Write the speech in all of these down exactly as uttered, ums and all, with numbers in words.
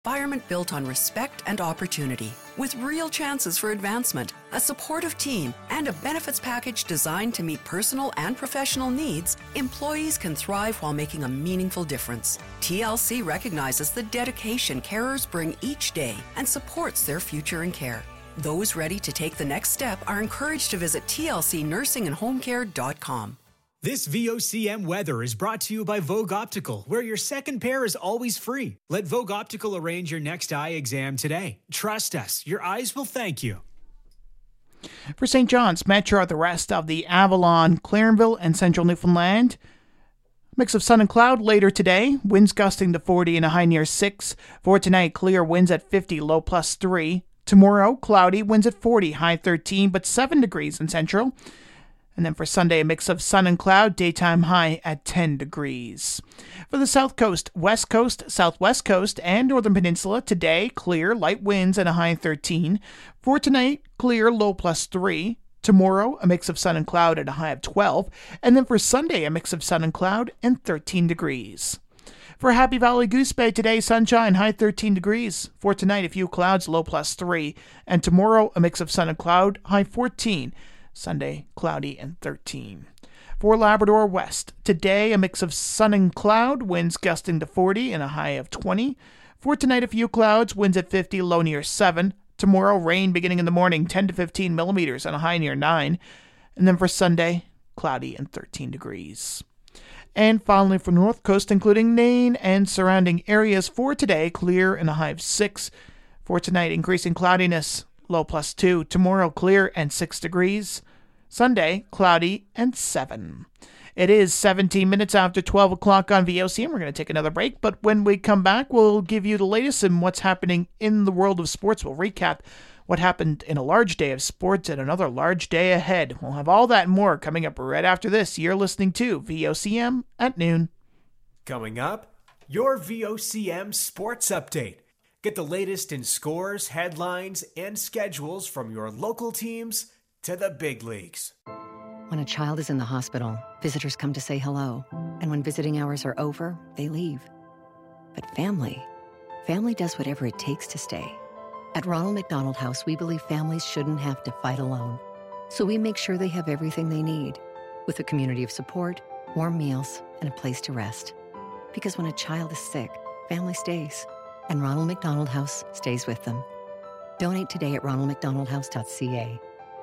Environment built on respect and opportunity, with real chances for advancement, a supportive team, and a benefits package designed to meet personal and professional needs, employees can thrive while making a meaningful difference. T L C recognizes the dedication carers bring each day and supports their future in care. Those ready to take the next step are encouraged to visit T L C nursing and home care dot com. This V O C M weather is brought to you by Vogue Optical, where your second pair is always free. Let Vogue Optical arrange your next eye exam today. Trust us, your eyes will thank you. For Saint John's, Metro, the rest of the Avalon, Clarenville, and Central Newfoundland. Mix of sun and cloud later today. Winds gusting to forty and a high near six. For tonight, clear, winds at fifty, low plus three. Tomorrow, cloudy, winds at forty, high thirteen, but seven degrees in Central. And then for Sunday, a mix of sun and cloud, daytime high at ten degrees. For the South Coast, West Coast, Southwest Coast, and Northern Peninsula, today, clear, light winds and a high thirteen. For tonight, clear, low plus three. Tomorrow, a mix of sun and cloud at a high of twelve. And then for Sunday, a mix of sun and cloud and thirteen degrees. For Happy Valley Goose Bay, today, sunshine, high thirteen degrees. For tonight, a few clouds, low plus three. And tomorrow, a mix of sun and cloud, high fourteen. Sunday, cloudy and thirteen. For Labrador West, today a mix of sun and cloud, winds gusting to forty and a high of twenty. For tonight, a few clouds, winds at fifty, low near seven. Tomorrow, rain beginning in the morning, ten to fifteen millimeters and a high near nine. And then for Sunday, cloudy and thirteen degrees. And finally for North Coast, including Nain and surrounding areas, for today, clear and a high of six. For tonight, increasing cloudiness, low plus two. Tomorrow, clear and six degrees. Sunday, cloudy and seven. It is seventeen minutes after twelve o'clock on V O C, and we're going to take another break. But when we come back, we'll give you the latest in what's happening in the world of sports. We'll recap what happened in a large day of sports and another large day ahead. We'll have all that and more coming up right after this. You're listening to V O C M at noon. Coming up, your V O C M Sports Update. Get the latest in scores, headlines, and schedules from your local teams to the big leagues. When a child is in the hospital, visitors come to say hello. And when visiting hours are over, they leave. But family, family does whatever it takes to stay. At Ronald McDonald House, we believe families shouldn't have to fight alone. So we make sure they have everything they need, with a community of support, warm meals, and a place to rest. Because when a child is sick, family stays. And Ronald McDonald House stays with them. Donate today at ronald mcdonald house dot c a.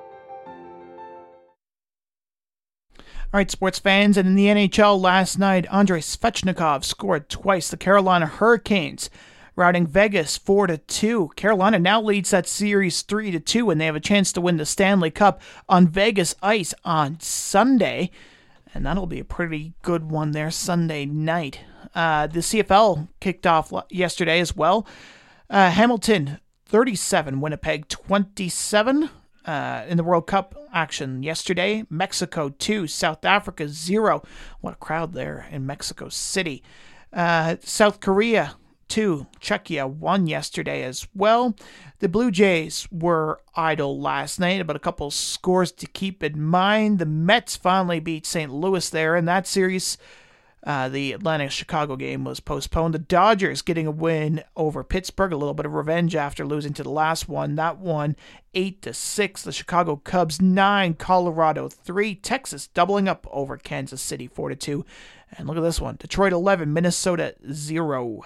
All right, sports fans, and in the N H L last night, Andrei Svechnikov scored twice. The Carolina Hurricanes routing Vegas four to two. Carolina now leads that series three to two, and they have a chance to win the Stanley Cup on Vegas ice on Sunday. And that'll be a pretty good one there Sunday night. Uh, the C F L kicked off yesterday as well. Uh, Hamilton thirty-seven, Winnipeg twenty-seven. Uh, in the World Cup action yesterday, Mexico two, South Africa zero. What a crowd there in Mexico City. Uh, South Korea two, Czechia one yesterday as well. The Blue Jays were idle last night, but a couple scores to keep in mind. The Mets finally beat Saint Louis there in that series. Uh, the Atlanta-Chicago game was postponed. The Dodgers getting a win over Pittsburgh, a little bit of revenge after losing to the last one. That one, eight to six. The Chicago Cubs nine, Colorado three. Texas doubling up over Kansas City four to two. And look at this one, Detroit eleven, Minnesota zero.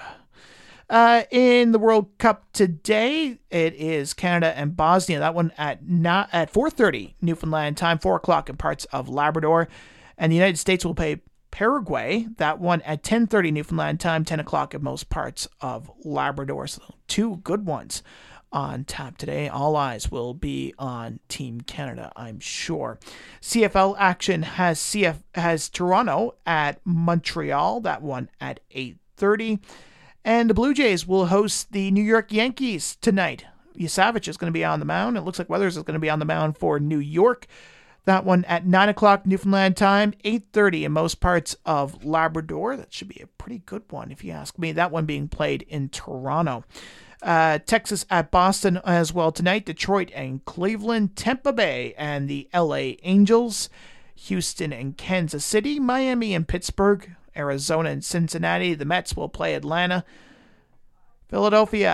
Uh, in the World Cup today, it is Canada and Bosnia. That one at not at four thirty Newfoundland time, four o'clock in parts of Labrador. And the United States will play Paraguay, that one at ten thirty Newfoundland time, ten o'clock in most parts of Labrador. So two good ones on tap today. All eyes will be on Team Canada, I'm sure. C F L action has C F has Toronto at Montreal, that one at eight thirty. And the Blue Jays will host the New York Yankees tonight. Yasavich is going to be on the mound. It looks like Weathers is going to be on the mound for New York. That one at nine o'clock Newfoundland time, eight thirty in most parts of Labrador. That should be a pretty good one, if you ask me. That one being played in Toronto. Uh, Texas at Boston as well tonight. Detroit and Cleveland. Tampa Bay and the L A Angels. Houston and Kansas City. Miami and Pittsburgh. Arizona and Cincinnati. The Mets will play Atlanta. Philadelphia